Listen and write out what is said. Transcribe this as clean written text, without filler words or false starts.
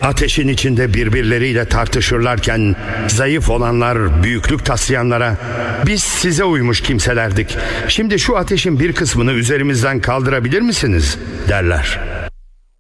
Ateşin içinde birbirleriyle tartışırlarken zayıf olanlar büyüklük taslayanlara biz size uymuş kimselerdik, şimdi şu ateşin bir kısmını üzerimizden kaldırabilir misiniz derler.